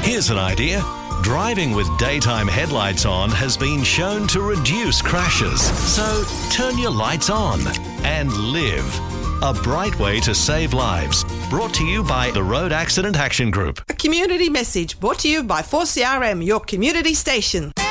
Here's an idea. Driving with daytime headlights on has been shown to reduce crashes. So turn your lights on and live. A bright way to save lives. Brought to you by the Road Accident Action Group. A community message brought to you by 4CRM, your community station.